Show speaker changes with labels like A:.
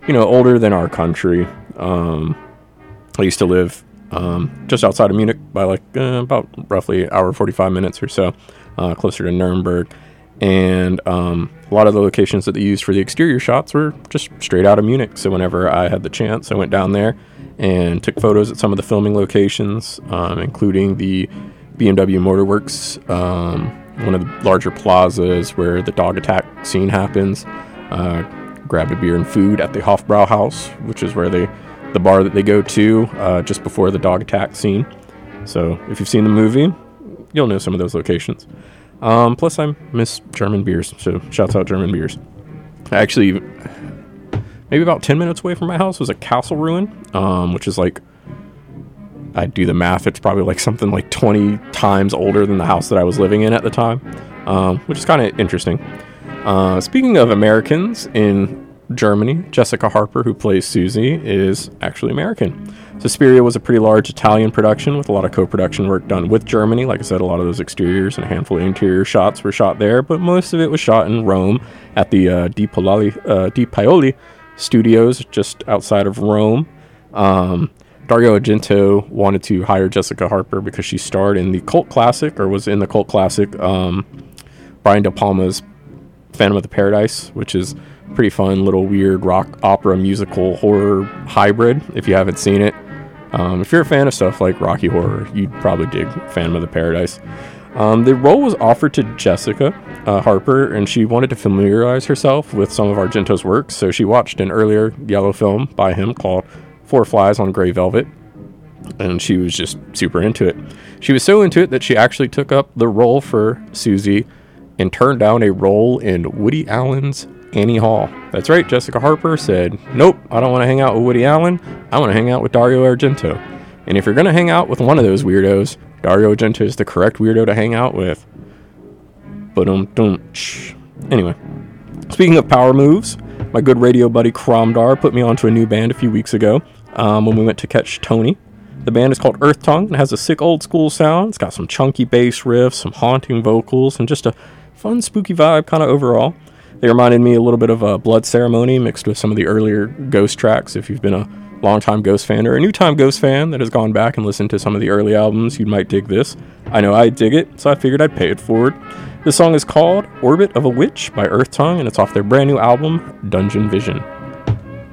A: older than our country. I used to live just outside of Munich by about roughly an hour 45 minutes or so, closer to Nuremberg. And a lot of the locations that they used for the exterior shots were just straight out of Munich. So whenever I had the chance, I went down there and took photos at some of the filming locations, including the BMW Motorworks, one of the larger plazas where the dog attack scene happens. Grabbed a beer and food at the Hofbrauhaus, which is where the bar that they go to just before the dog attack scene. So if you've seen the movie, you'll know some of those locations. Plus, I miss German beers, so shouts out German beers. Actually, maybe about 10 minutes away from my house was a castle ruin, which is I do the math, it's probably something 20 times older than the house that I was living in at the time, which is kind of interesting. Speaking of Americans in Germany, Jessica Harper, who plays Susie, is actually American. Suspiria was a pretty large Italian production with a lot of co-production work done with Germany. Like I said, a lot of those exteriors and a handful of interior shots were shot there, but most of it was shot in Rome at the Di Paoli studios just outside of Rome. Dario Argento wanted to hire Jessica Harper because she starred in the cult classic, or was in the cult classic, Brian De Palma's Phantom of the Paradise, which is pretty fun little weird rock opera musical horror hybrid. If you haven't seen it, if you're a fan of stuff like Rocky Horror, you'd probably dig Phantom of the Paradise. The role was offered to Jessica Harper, and she wanted to familiarize herself with some of Argento's work, so she watched an earlier yellow film by him called Four Flies on Grey Velvet, and she was just super into it. She was so into it that she actually took up the role for Susie and turned down a role in Woody Allen's Annie Hall. That's right, Jessica Harper said, nope, I don't want to hang out with Woody Allen, I want to hang out with Dario Argento. And if you're going to hang out with one of those weirdos, Dario Argento is the correct weirdo to hang out with. Anyway, speaking of power moves, my good radio buddy Kromdar put me onto a new band a few weeks ago when we went to catch Tony. The band is called Earth Tongue and has a sick old school sound. It's got some chunky bass riffs, some haunting vocals, and just a fun spooky vibe kind of overall. They reminded me a little bit of a Blood Ceremony mixed with some of the earlier Ghost tracks. If you've been a longtime Ghost fan or a new-time Ghost fan that has gone back and listened to some of the early albums, you might dig this. I know I dig it, so I figured I'd pay it forward. This song is called Orbit of a Witch by Earth Tongue, and it's off their brand new album, Dungeon Vision.